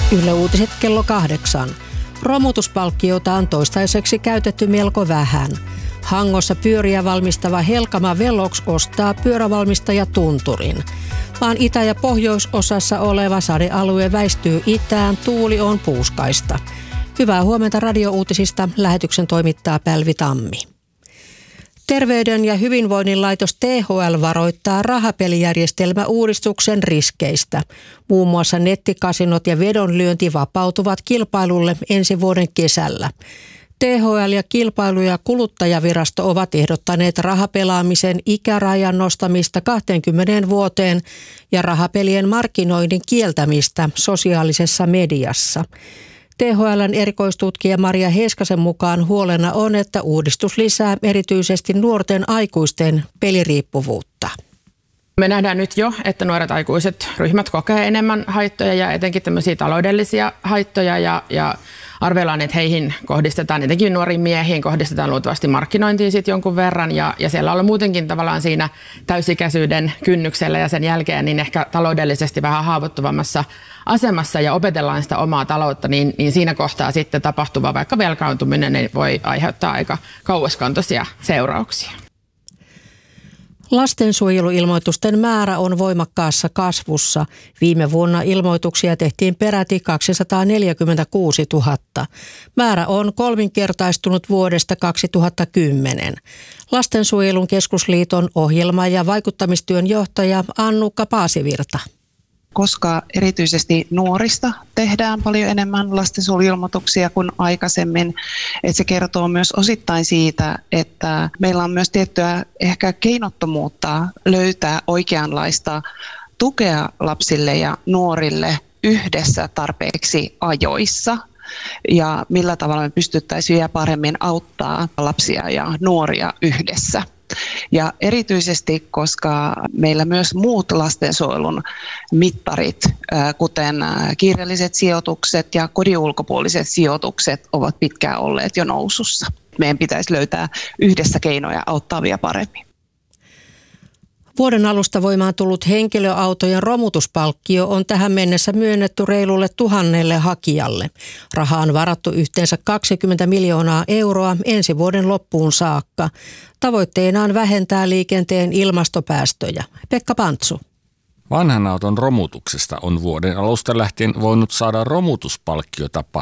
Yle Uutiset kello 8. Romutuspalkkiota on toistaiseksi käytetty melko vähän. Hangossa pyöriä valmistava Helkama Velox ostaa pyörävalmistaja Tunturin. Maan itä- ja pohjoisosassa oleva sadealue väistyy itään, tuuli on puuskaista. Hyvää huomenta radiouutisista, lähetyksen toimittaa Pälvi Tammi. Terveyden ja hyvinvoinnin laitos THL varoittaa rahapelijärjestelmäuudistuksen riskeistä. Muun muassa nettikasinot ja vedonlyönti vapautuvat kilpailulle ensi vuoden kesällä. THL ja Kilpailu- ja kuluttajavirasto ovat ehdottaneet rahapelaamisen ikärajan nostamista 20 vuoteen ja rahapelien markkinoinnin kieltämistä sosiaalisessa mediassa. THL:n erikoistutkija Maria Heiskasen mukaan huolena on, että uudistus lisää erityisesti nuorten aikuisten peliriippuvuutta. Me nähdään nyt jo, että nuoret aikuiset ryhmät kokee enemmän haittoja ja etenkin tämmöisiä taloudellisia haittoja ja arvellaan, että heihin kohdistetaan, etenkin nuoriin miehiin kohdistetaan luultavasti markkinointiin sitten jonkun verran ja siellä ollaan muutenkin tavallaan siinä täysikäisyyden kynnyksellä ja sen jälkeen niin ehkä taloudellisesti vähän haavoittuvammassa asemassa ja opetellaan sitä omaa taloutta, niin siinä kohtaa sitten tapahtuva vaikka velkaantuminen niin voi aiheuttaa aika kauaskantoisia seurauksia. Lastensuojeluilmoitusten määrä on voimakkaassa kasvussa. Viime vuonna ilmoituksia tehtiin peräti 246 000. Määrä on kolminkertaistunut vuodesta 2010. Lastensuojelun keskusliiton ohjelma- ja vaikuttamistyön johtaja Annukka Paasivirta. Koska erityisesti nuorista tehdään paljon enemmän lastensuojeluilmoituksia kuin aikaisemmin. Että se kertoo myös osittain siitä, että meillä on myös tiettyä ehkä keinottomuutta löytää oikeanlaista tukea lapsille ja nuorille yhdessä tarpeeksi ajoissa. Ja millä tavalla me pystyttäisiin vielä paremmin auttaa lapsia ja nuoria yhdessä. Ja erityisesti, koska meillä myös muut lastensuojelun mittarit, kuten kiireelliset sijoitukset ja kodin ulkopuoliset sijoitukset, ovat pitkään olleet jo nousussa. Meidän pitäisi löytää yhdessä keinoja auttaa vielä paremmin. Vuoden alusta voimaan tullut henkilöautojen romutuspalkkio on tähän mennessä myönnetty reilulle 1000 hakijalle. Raha on varattu yhteensä 20 miljoonaa euroa ensi vuoden loppuun saakka. Tavoitteena on vähentää liikenteen ilmastopäästöjä. Pekka Pantsu. Vanhan auton romutuksesta on vuoden alusta lähtien voinut saada romutuspalkkiota